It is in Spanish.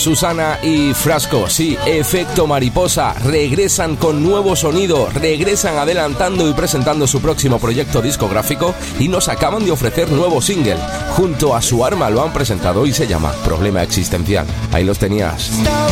Susana y Frasco, sí, Efecto Mariposa, regresan con nuevo sonido, regresan adelantando y presentando su próximo proyecto discográfico y nos acaban de ofrecer nuevo single. Junto a Su Arma lo han presentado y se llama Problema Existencial. Ahí los tenías.